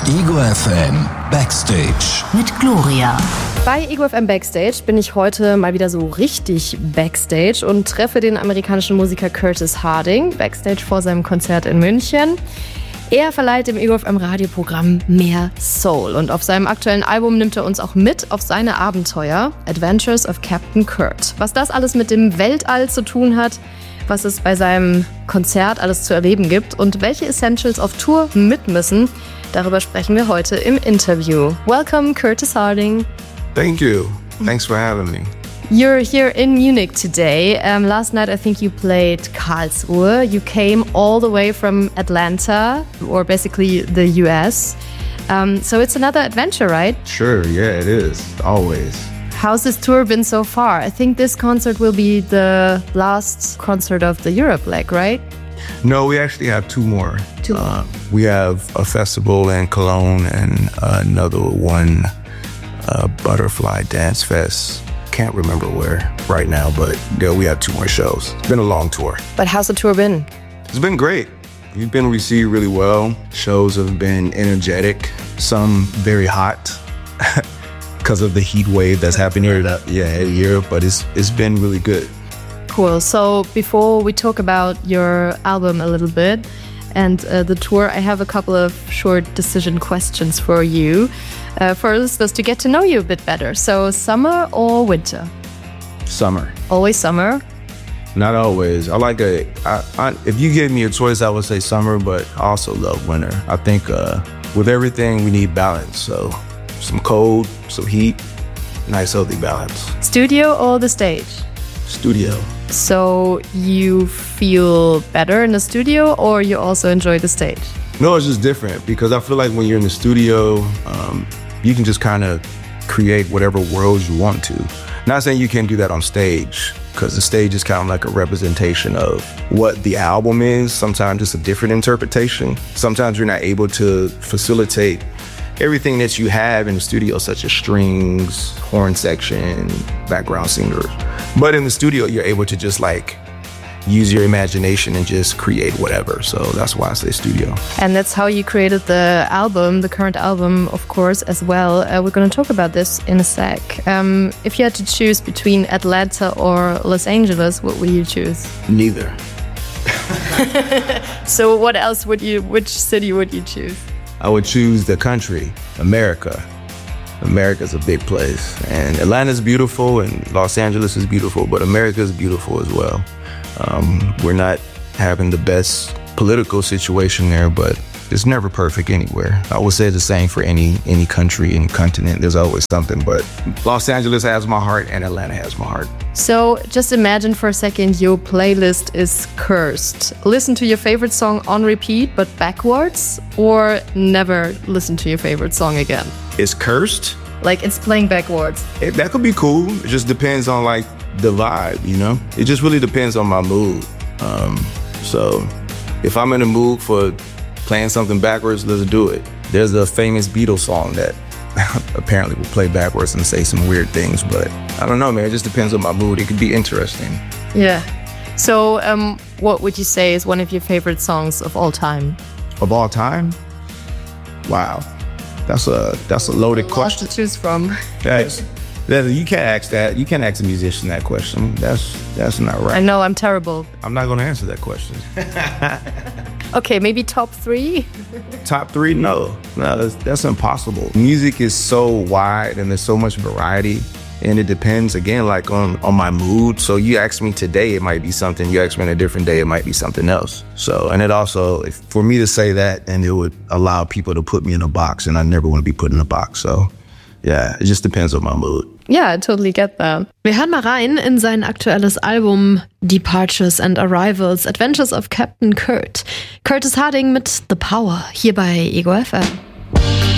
Ego FM Backstage mit Gloria. Bei Ego FM Backstage bin ich heute mal wieder so richtig Backstage und treffe den amerikanischen Musiker Curtis Harding Backstage vor seinem Konzert in München. Er verleiht im Ego FM Radioprogramm Mehr Soul und auf seinem aktuellen Album nimmt er uns auch mit auf seine Abenteuer Adventures of Captain Kurt. Was das alles mit dem Weltall zu tun hat, was es bei seinem Konzert alles zu erleben gibt und welche Essentials auf Tour mit müssen, darüber sprechen wir heute im Interview. Welcome, Curtis Harding. Thank you. Thanks for having me. You're here in Munich today. Last night I think you played Karlsruhe. You came all the way from Atlanta, or basically the US. So it's another adventure, right? Sure, yeah, it is. Always. How's this tour been so far? I think this concert will be the last concert of the Europe leg, right? No, we actually have two more. Two more. We have a festival in Cologne and another one, Butterfly Dance Fest. Can't remember where right now, but yeah, we have two more shows. It's been a long tour. But how's the tour been? It's been great. We've been received really well. Shows have been energetic, some very hot because of the heat wave that's happening here in Europe, but it's been really good. Cool. So before we talk about your album a little bit and the tour, I have a couple of short decision questions for you. First was to get to know you a bit better. So summer or winter? Summer. Always summer? Not always. If you gave me a choice, I would say summer, but I also love winter. I think with everything, we need balance. So some cold, some heat, nice healthy balance. Studio or the stage? Studio. So you feel better in the studio or you also enjoy the stage? No, it's just different because I feel like when you're in the studio, you can just kind of create whatever worlds you want to. Not saying you can't do that on stage, because the stage is kind of like a representation of what the album is. Sometimes it's a different interpretation. Sometimes you're not able to facilitate everything that you have in the studio, such as strings, horn section, background singers. But in the studio, you're able to just like use your imagination and just create whatever. So that's why I say studio. And that's how you created the album, the current album, of course, as well. We're going to talk about this in a sec. If you had to choose between Atlanta or Los Angeles, what would you choose? Neither. So what else which city would you choose? I would choose the country, America. America's a big place. And Atlanta's beautiful and Los Angeles is beautiful, but America's beautiful as well. We're not having the best political situation there, but it's never perfect anywhere. I would say the same for any country, any continent. There's always something, but Los Angeles has my heart and Atlanta has my heart. So just imagine for a second your playlist is cursed. Listen to your favorite song on repeat, but backwards, or never listen to your favorite song again. It's cursed? Like it's playing backwards. That could be cool. It just depends on like the vibe, you know? It just really depends on my mood. So if I'm in the mood for playing something backwards, let's do it. There's a famous Beatles song that apparently will play backwards and say some weird things, but I don't know, man. It just depends on my mood. It could be interesting. Yeah. So what would you say is one of your favorite songs of all time? Of all time? Wow. That's a loaded question. Lots to choose from. You can't ask that. You can't ask a musician that question. That's not right. I know, I'm terrible. I'm not going to answer that question. Okay, maybe top 3? Top 3? No, that's impossible. Music is so wide and there's so much variety. And it depends, again, like on my mood. So you ask me today, it might be something. You ask me on a different day, it might be something else. So, and it also, for me to say that, and it would allow people to put me in a box, and I never want to be put in a box. So, yeah, it just depends on my mood. Yeah, I totally get that. Wir hören mal rein in sein aktuelles Album Departures and Arrivals, Adventures of Captain Kurt. Curtis Harding mit The Power, hier bei Ego FM.